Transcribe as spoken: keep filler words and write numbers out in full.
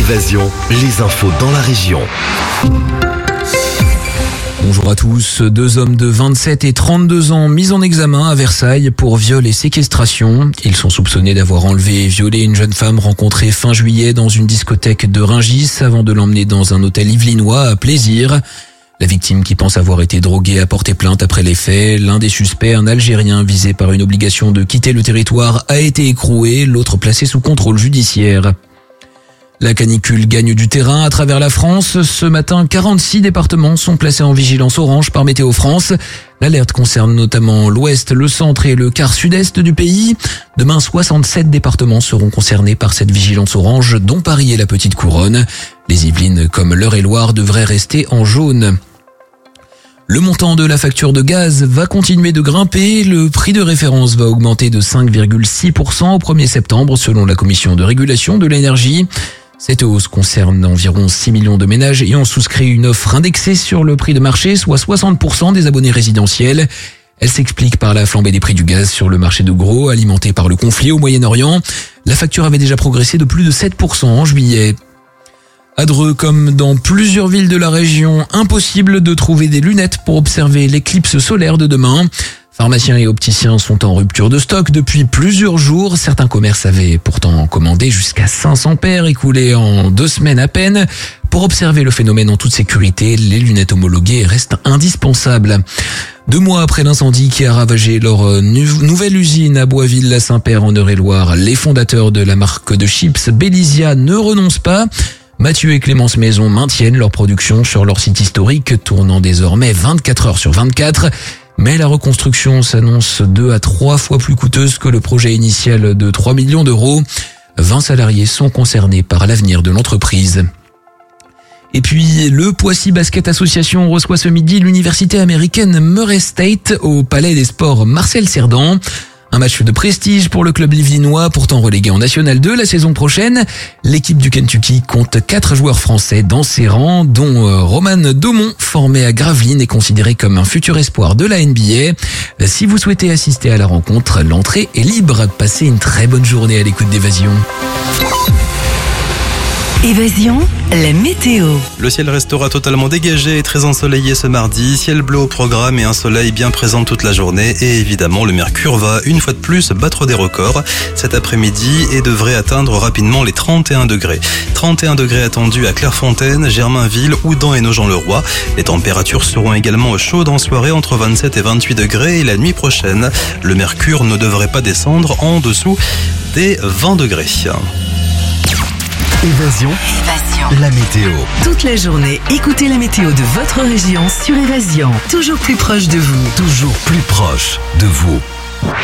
Évasion, les infos dans la région. Bonjour à tous. Deux hommes de vingt-sept et trente-deux ans mis en examen à Versailles pour viol et séquestration. Ils sont soupçonnés d'avoir enlevé et violé une jeune femme rencontrée fin juillet dans une discothèque de Rungis avant de l'emmener dans un hôtel yvelinois à Plaisir. La victime, qui pense avoir été droguée, a porté plainte après les faits. L'un des suspects, un Algérien visé par une obligation de quitter le territoire, a été écroué, l'autre placé sous contrôle judiciaire. La canicule gagne du terrain à travers la France. Ce matin, quarante-six départements sont placés en vigilance orange par Météo France. L'alerte concerne notamment l'ouest, le centre et le quart sud-est du pays. Demain, soixante-sept départements seront concernés par cette vigilance orange, dont Paris et la Petite Couronne. Les Yvelines, comme l'Eure-et-Loire, devraient rester en jaune. Le montant de la facture de gaz va continuer de grimper. Le prix de référence va augmenter de cinq virgule six pour cent au premier septembre, selon la Commission de régulation de l'énergie. Cette hausse concerne environ six millions de ménages ayant souscrit une offre indexée sur le prix de marché, soit soixante pour cent des abonnés résidentiels. Elle s'explique par la flambée des prix du gaz sur le marché de gros, alimenté par le conflit au Moyen-Orient. La facture avait déjà progressé de plus de sept pour cent en juillet. À Dreux, comme dans plusieurs villes de la région, impossible de trouver des lunettes pour observer l'éclipse solaire de demain. Pharmaciens et opticiens sont en rupture de stock depuis plusieurs jours. Certains commerces avaient pourtant commandé jusqu'à cinq cents paires écoulées en deux semaines à peine. Pour observer le phénomène en toute sécurité, les lunettes homologuées restent indispensables. Deux mois après l'incendie qui a ravagé leur nouvelle usine à Boisville-la-Saint-Père en Eure-et-Loire, les fondateurs de la marque de chips Bélizia ne renoncent pas. Mathieu et Clémence Maison maintiennent leur production sur leur site historique, tournant désormais vingt-quatre heures sur vingt-quatre. Mais la reconstruction s'annonce deux à trois fois plus coûteuse que le projet initial de trois millions d'euros. vingt salariés sont concernés par l'avenir de l'entreprise. Et puis, le Poissy Basket Association reçoit ce midi l'université américaine Murray State au Palais des Sports Marcel Cerdan. Un match de prestige pour le club yvelinois, pourtant relégué en National deux la saison prochaine. L'équipe du Kentucky compte quatre joueurs français dans ses rangs, dont Roman Daumont, formé à Gravelines et considéré comme un futur espoir de la N B A. Si vous souhaitez assister à la rencontre, l'entrée est libre. Passez une très bonne journée à l'écoute d'Évasion. Évasion, la météo. Le ciel restera totalement dégagé et très ensoleillé ce mardi. Ciel bleu au programme et un soleil bien présent toute la journée. Et évidemment, le mercure va une fois de plus battre des records cet après-midi et devrait atteindre rapidement les trente et un degrés. trente et un degrés attendus à Clairefontaine, Germainville, Houdan et Nogent-le-Roi. Les températures seront également chaudes en soirée entre vingt-sept et vingt-huit degrés. Et la nuit prochaine, le mercure ne devrait pas descendre en dessous des vingt degrés. Évasion, Évasion, la météo. toute la journée, écoutez la météo de votre région sur Évasion. Toujours plus proche de vous. Toujours plus proche de vous.